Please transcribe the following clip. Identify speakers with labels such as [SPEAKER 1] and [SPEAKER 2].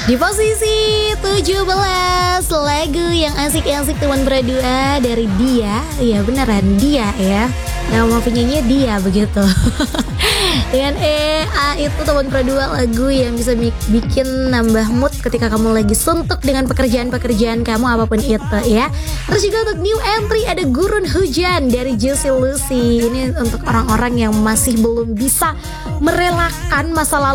[SPEAKER 1] Di posisi 17 lagu yang asik-asik teman berdua dari Dia. Iya beneran Dia ya. Nama penyanyinya Dia begitu. Dengan itu teman berdua, lagu yang bisa bikin nambah mood ketika kamu lagi suntuk dengan pekerjaan-pekerjaan kamu apapun itu ya. Terus juga untuk new entry ada Gurun Hujan dari Juicy Lucy. Ini untuk orang-orang yang masih belum bisa merelakan masa lalu